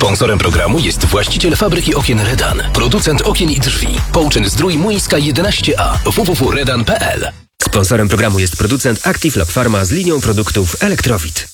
Sponsorem programu jest właściciel fabryki okien Redan, producent okien i drzwi. Połczyn-Zdrój Młyńska 11a, www.redan.pl. Sponsorem programu jest producent Active Lab Pharma z linią produktów Elektrowid.